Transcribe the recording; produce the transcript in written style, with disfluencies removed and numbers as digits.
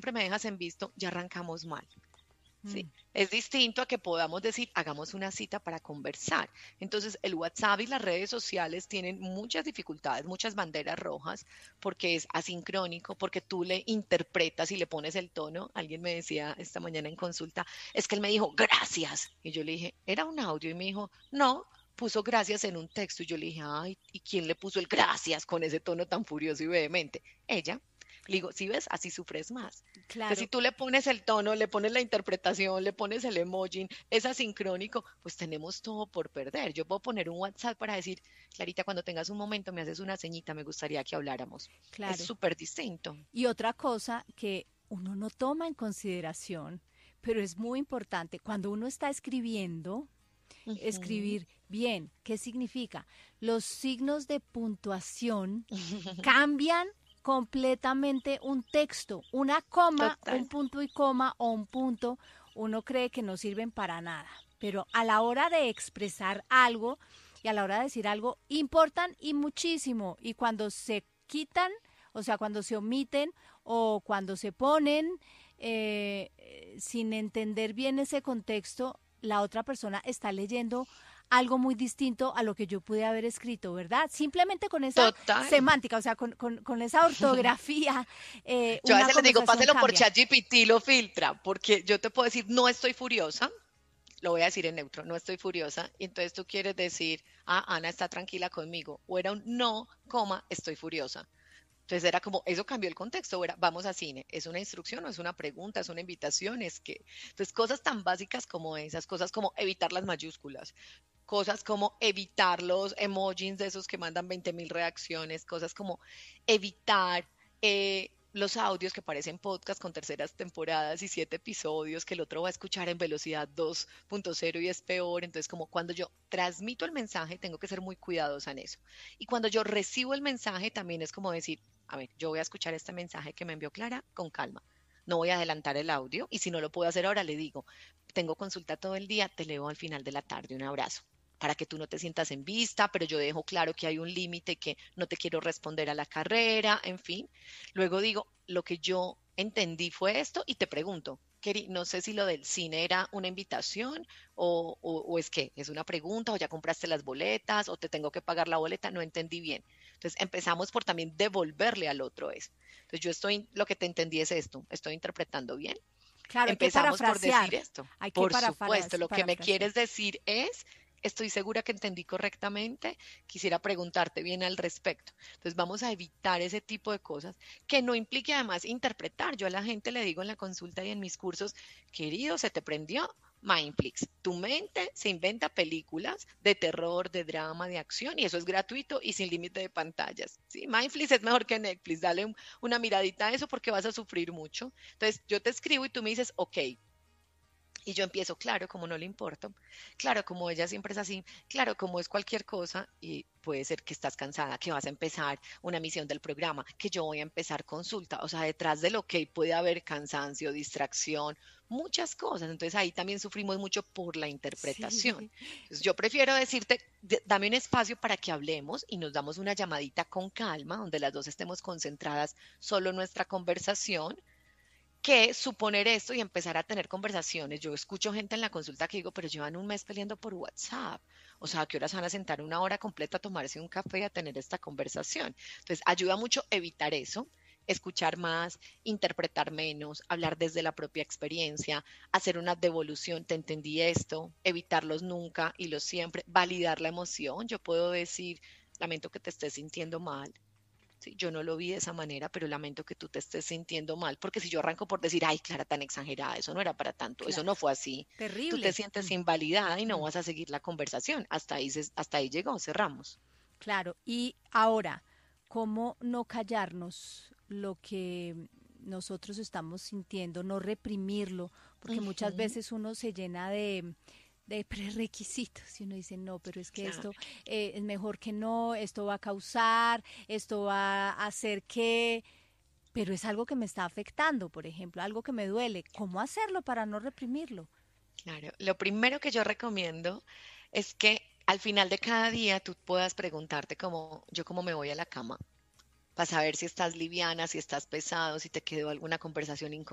siempre me dejas en visto, ya arrancamos mal. Mm. ¿Sí? Es distinto a que podamos decir, hagamos una cita para conversar. Entonces, el WhatsApp y las redes sociales tienen muchas dificultades, muchas banderas rojas, porque es asincrónico, porque tú le interpretas y le pones el tono. Alguien me decía esta mañana en consulta, es que él me dijo, gracias. Y yo le dije, era un audio. Y me dijo, no, puso gracias en un texto. Y yo le dije, ay, ¿y quién le puso el gracias con ese tono tan furioso y vehemente? Ella. Le digo, si ves, así sufres más. Entonces, si Claro. tú le pones el tono, le pones la interpretación, le pones el emoji, es asincrónico, pues tenemos todo por perder. Yo puedo poner un WhatsApp para decir, Clarita, cuando tengas un momento me haces una ceñita, me gustaría que habláramos. Es Claro. súper distinto. Y otra cosa que uno no toma en consideración, pero es muy importante, cuando uno está escribiendo, Ujú. escribir bien. ¿Qué significa? Los signos de puntuación cambian completamente un texto. Una coma, Total. un punto y coma o un punto, uno cree que no sirven para nada. Pero a la hora de expresar algo y a la hora de decir algo, importan y muchísimo. Y cuando se quitan, o sea, cuando se omiten o cuando se ponen sin entender bien ese contexto, la otra persona está leyendo algo muy distinto a lo que yo pude haber escrito, ¿verdad? Simplemente con esa Total. semántica, o sea, con esa ortografía, Yo a una veces les digo, conversación páselo por cambia. ChatGPT, lo filtra, porque yo te puedo decir, no estoy furiosa, lo voy a decir en neutro, no estoy furiosa, y entonces tú quieres decir, ah, Ana está tranquila conmigo, o era un no, coma, estoy furiosa. Entonces era como, eso cambió el contexto, era, vamos a cine, es una instrucción, o es una pregunta, es una invitación, es que, entonces cosas tan básicas como esas, cosas como evitar las mayúsculas, cosas como evitar los emojis de esos que mandan 20.000 reacciones, cosas como evitar los audios que parecen podcast con terceras temporadas y 7 episodios que el otro va a escuchar en velocidad 2.0 y es peor. Entonces, como cuando yo transmito el mensaje, tengo que ser muy cuidadosa en eso. Y cuando yo recibo el mensaje, también es como decir, a ver, yo voy a escuchar este mensaje que me envió Clara con calma. No voy a adelantar el audio y si no lo puedo hacer ahora, le digo, tengo consulta todo el día, te leo al final de la tarde, un abrazo para que tú no te sientas en vista, pero yo dejo claro que hay un límite, que no te quiero responder a la carrera, en fin. Luego digo, lo que yo entendí fue esto y te pregunto, Keri, no sé si lo del cine era una invitación o es que es una pregunta o ya compraste las boletas o te tengo que pagar la boleta, no entendí bien. Entonces empezamos por también devolverle al otro eso. Entonces yo estoy, lo que te entendí es esto, estoy interpretando bien. Claro, hay que Empezamos por parafrasear, decir esto. hay que Por supuesto, lo que me parafrasear. quieres decir es, estoy segura que entendí correctamente, quisiera preguntarte bien al respecto. Entonces vamos a evitar ese tipo de cosas que no implique además interpretar. Yo a la gente le digo en la consulta y en mis cursos, querido, ¿se te prendió? Mindflix. Tu mente se inventa películas de terror, de drama, de acción y eso es gratuito y sin límite de pantallas. ¿Sí? Mindflix es mejor que Netflix. Dale una miradita a eso porque vas a sufrir mucho. Entonces yo te escribo y tú me dices, ok, y yo empiezo, claro, como no le importo, claro, como ella siempre es así, claro, como es cualquier cosa, y puede ser que estás cansada, que vas a empezar una misión del programa, que yo voy a empezar consulta, o sea, detrás del ok puede haber cansancio, distracción, muchas cosas, entonces ahí también sufrimos mucho por la interpretación. Sí, Entonces yo prefiero decirte, dame un espacio para que hablemos y nos damos una llamadita con calma, donde las dos estemos concentradas solo en nuestra conversación que suponer esto y empezar a tener conversaciones. Yo escucho gente en la consulta que digo, pero llevan un mes peleando por WhatsApp. O sea, ¿a qué horas van a sentar una hora completa a tomarse un café y a tener esta conversación? Entonces, ayuda mucho evitar eso, escuchar más, interpretar menos, hablar desde la propia experiencia, hacer una devolución, te entendí esto, evitarlos nunca y los siempre, validar la emoción. Yo puedo decir, lamento que te estés sintiendo mal, sí, yo no lo vi de esa manera, pero lamento que tú te estés sintiendo mal, porque si yo arranco por decir, ay, Clara, tan exagerada, eso no era para tanto, eso no claro. fue así, tú te Terrible. sientes invalidada y no Mm. vas a seguir la conversación. Hasta ahí llegó, cerramos. Claro, y ahora, ¿cómo no callarnos lo que nosotros estamos sintiendo, no reprimirlo? Porque muchas Ujú, veces uno se llena de prerequisitos y uno dice, no, pero es que claro. esto es mejor que no, esto va a causar, esto va a hacer que, pero es algo que me está afectando, por ejemplo, algo que me duele. ¿Cómo hacerlo para no reprimirlo? Claro, lo primero que yo recomiendo es que al final de cada día tú puedas preguntarte como yo cómo me voy a la cama, para saber si estás liviana, si estás pesado, si te quedó alguna conversación